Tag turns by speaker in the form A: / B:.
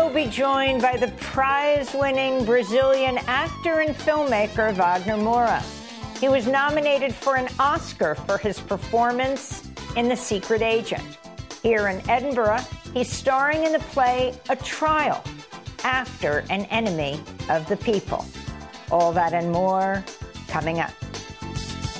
A: we'll be joined by the prize-winning Brazilian actor and filmmaker Wagner Moura. He was nominated for an Oscar for his performance in The Secret Agent. Here in Edinburgh, he's starring in the play A Trial, after an enemy of the people. All that and more coming up.